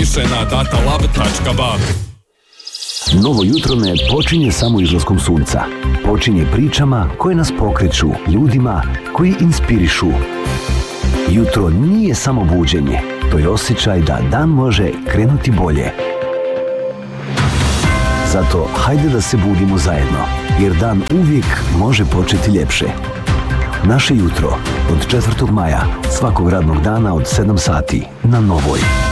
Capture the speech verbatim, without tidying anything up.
se na datalab tačka ba. Novo jutro ne počinje samo izlaskom sunca. Počinje pričama koje nas pokreću, ljudima koji inspirišu. Jutro nije samo buđenje, to je osjećaj da dan može krenuti bolje. Zato hajde da se budimo zajedno, jer dan uvijek može početi ljepše. Naše jutro od četvrtog maja, svakog radnog dana od sedam sati na Novoj.